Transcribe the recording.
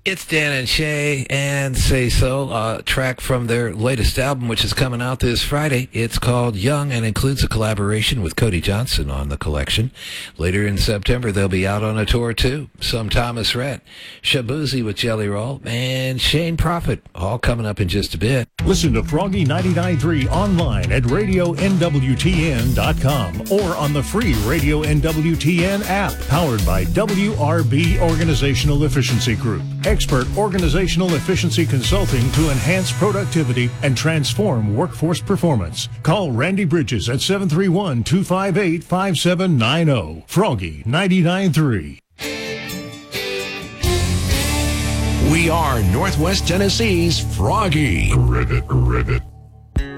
It's Dan and Shay and Say So, a track from their latest album, which is coming out this Friday. It's called Young and includes a collaboration with Cody Johnson on the collection. Later in September, they'll be out on a tour too. Some Thomas Rhett, Shabuzi with Jelly Roll, and Shane Prophet, all coming up in just a bit. Listen to Froggy 99.3 online at radionwtn.com or on the free Radio NWTN app, powered by WRB Organizational Efficiency Group. Expert organizational efficiency consulting to enhance productivity and transform workforce performance. Call Randy Bridges at 731-258-5790. Froggy 99.3. We are Northwest Tennessee's Froggy. Ribbit.